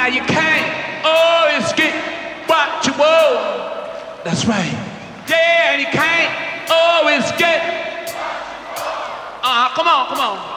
Now you can't always get what you want. That's right. Yeah, and you can't always get. Come on, come on.